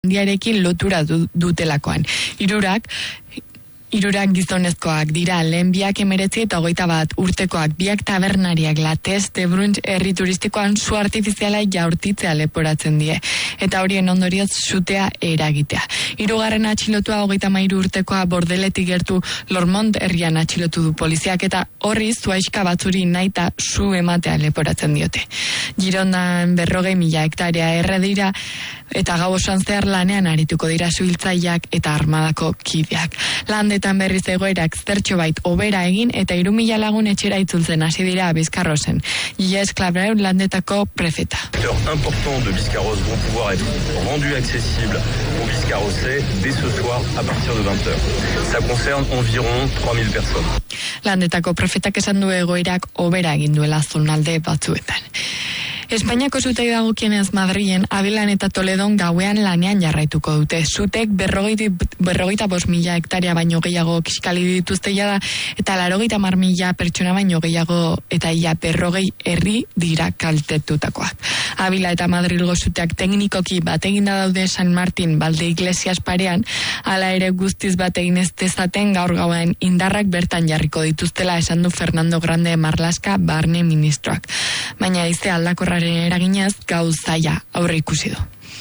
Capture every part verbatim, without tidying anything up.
handiarekin lotura du, dutelakoan. Hirurak Hirurak gizonezkoak dira, lehen biak emeretzi eta hogeita bat urtekoak, biak tabernariak Latez de Bruntz herri turistikoan su artifiziala jaurtitzea leporatzen die, eta horien ondorioz sutea eragitea. Hirugarren atxilotua hogeita hamairu urtekoa Bordeletik gertu Lormont herrian atxilotu du poliziak, eta horri zuaiska batzuri naita su ematea leporatzen diote. Girondan berrogei mila hektarea erre dira, eta gau osoan zehar lanean arituko dira suhiltzaileak eta armadako kideak. Landetan berriz egoerak zertxo bait hobera egin eta hiru mila lagun etxera itzultzen hasi dira Bizkarrosen. Gilles Clavreur landetako prefeta. Important de Biscarrosse vont pouvoir être rendus accessibles aux Biscarrossais dès ce soir à partir de vingt heures. Ça concerne environ trois mille personnes. Landetako prefetak esan du egoerak hobera egin duela zonalde batzuetan. Espainiako zutei dagokienez Madrilen, Abilan eta Toledon gauean lanean jarraituko dute. Zutek berrogeita bost mila hektaria baino gehiago kiskali dituzte jada, eta larogeita hamar mila pertsona baino gehiago eta ia berrogei herri dira kaltetutakoak. Abila eta Madrilgo zuteak teknikoki bateginda daude San Martin Balde Iglesias parean, hala ere guztiz bategin ez dezaten gaur gauean indarrak bertan jarriko dituztela esan du Fernando Grande Marlaska barne ministroak. Baina izte aldakorra eraginez gauzaia aurre ikusi du.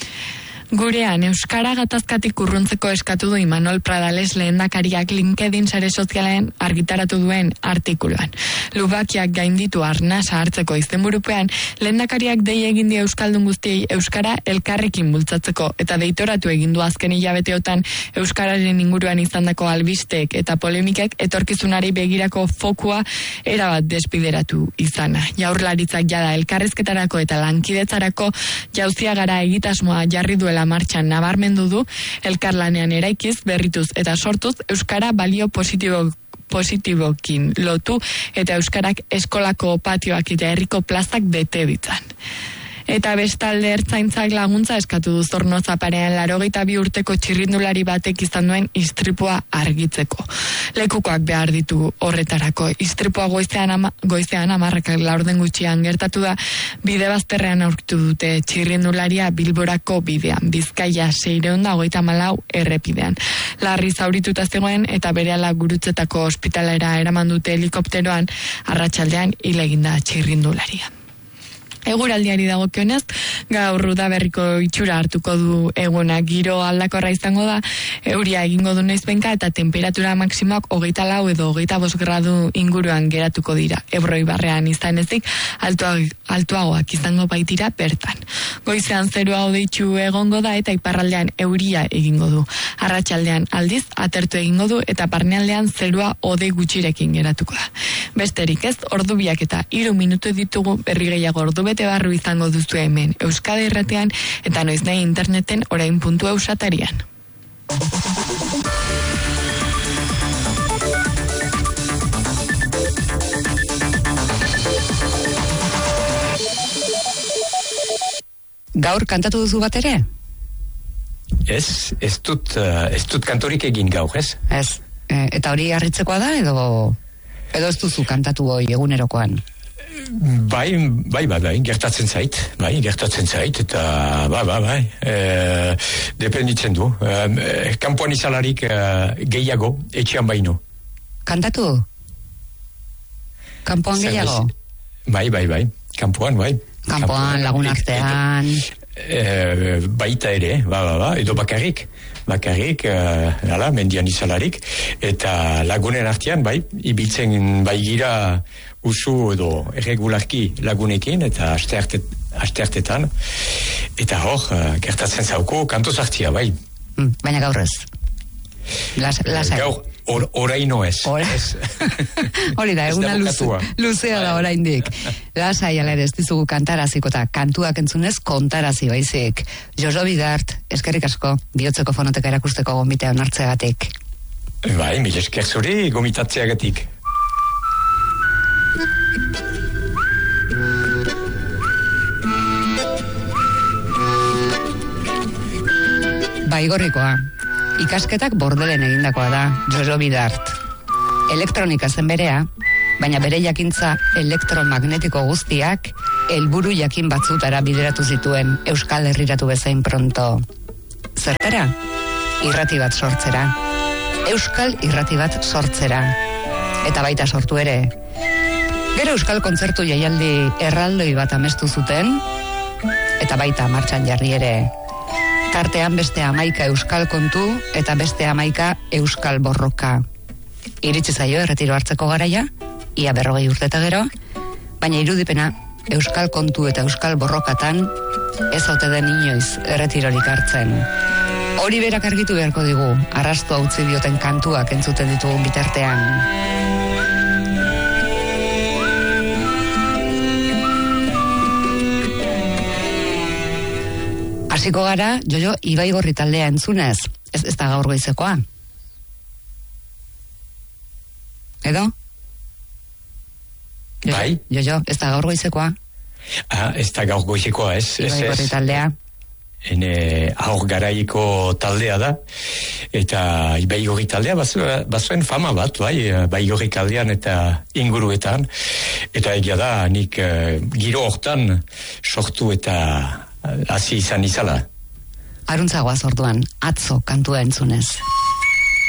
Gurean, Euskara gatazkatik urruntzeko eskatu du Imanol Pradales lehendakariak LinkedIn sare sozialen argitaratu duen artikuluan. Lubakiak gainditu arnasa hartzeko izenburupean, lehendakariak dei egin die euskaldun guztiei Euskara elkarrekin bultzatzeko eta deitoratu egin du azken hilabeteotan Euskararen inguruan izandako albisteek eta polemikek etorkizunari begirako fokua erabat despideratu izana. Jaurlaritzak jada elkarrezketarako eta lankidetzarako jauzia gara egitasmoa jarri duela martxan nabarmendu du, elkarlanean eraikiz, berrituz eta sortuz Euskara balio positibo positibokin lotu eta Euskarak eskolako patioak eta herriko plazak bete ditzan. Eta bestalde ertzaintzak laguntza eskatu du Zornotza parean laurogeita bi urteko txirrindulari batek izan duen istripua argitzeko. Lekukoak behar ditu horretarako. Istripua goizean, ama, goizean amarrak laurden gutxian gertatu da, bide bazterrean aurkitu dute txirrindularia Bilborako bidean, Bizkaia seiehun eta hogeita hamalau errepidean. Larri zaurituta zegoen eta berehala Gurutzetako ospitalera eraman dute helikopteroan, arratsaldean hil egin da txirrindularia. Eguraldiari dagokionez, gaur udaberriko itxura hartuko du eguna, giro aldakorra izango da, euria egingo du noizbenka eta temperatura maksimoak hogeita lau edo hogeita bost gradu inguruan geratuko dira. Ebro ibarrean izan ezik, altuag, altuagoak izango baitira bertan. Goizean zerua hodeitsu egongo da eta iparraldean euria egingo du. Arratsaldean aldiz atertu egingo du eta barnealdean zerua hode gutxirekin geratuko da. Besterik ez, ordu biak eta hiru minutu ditugu, berri gehiago ordu bete barru izango duzu hemen Euskadi Irratian eta noiz nahi interneten orain puntu eusatarian. Gaur kantatu duzu bat ere? Ez, ez dut, ez dut kantorik egin gaur, ez? Ez, eta hori harritzekoa da edo edo ez duzu kantatu hoi egunerokoan? Bai, bai, bai, bai, gertatzen zait, bai, gertatzen zait, eta, bai, bai, bai, e, dependitzen du. E, kanpoan izalarik e, gehiago, etxean baino. Kantatu? Kanpoan gehiago? Bai, bai, bai, kanpoan, bai. Kanpoan, lagun artean... E, baita ere, ba, ba, ba, edo bakarrik, bakarrik, e, ala, mendian izalarik, eta lagunen artean, bai, ibiltzen bai gira usu edo erregularki lagunekin, eta asteartetan, eta hor, gertatzen zauko, kanto zartzia, bai. Mm, baina gaur ez. Las, lasai. Gaur, or, oraino ez. Ora? Ez. Hori da, eguna luze, luzea da oraindik. Lasai, ala ere ez dizugu kantaraziko eta kantuak entzunez kontarazi baizik. Jojo Bidart, eskerrik asko, bihotzeko fonoteka erakusteko gomitea onartzeagatik. Bai, mil esker zuri gomitatzeagatik. Baigorrikoa. Ikasketak Bordelen egindakoa da, Jojo Bidart. Elektronika zen berea, baina bere jakintza elektromagnetiko guztiak helburu jakin batzutara bideratu zituen Euskal Herriratu bezain pronto. zertara? Irrati bat sortzera. Euskal irrati bat sortzera. Eta baita sortu ere. Gero euskal kontzertu jaialdi erraldoi bat amestu zuten, eta baita martxan jarri ere. Tartean beste hamaika euskal kontu, eta beste hamaika euskal borroka. Iritsi zaio erretiro hartzeko garaia, ia berrogei urteta gero, baina irudipena euskal kontu eta euskal borrokatan ez haute den inoiz erretirorik hartzen. Hori berak argitu beharko digu, arrastu hautzi dioten kantuak entzuten ditugun bitartean. Hasiko gara, jojo, Ibaigorri taldea entzunez, ez, ez da gaur goizekoa. Edo? Jojo, bai? Jojo, ez da gaur goizekoa. Ah, ez da gaur goizekoa, ez? Ibaigorri taldea. Hene aur garaiko taldea da, eta Ibaigorri taldea bazuen fama bat, bai, Ibaigorri taldean eta inguruetan, eta egia da, nik uh, giro hortan sortu eta hasi izan izala. Aruntzagoaz orduan, atzo kantua entzunez.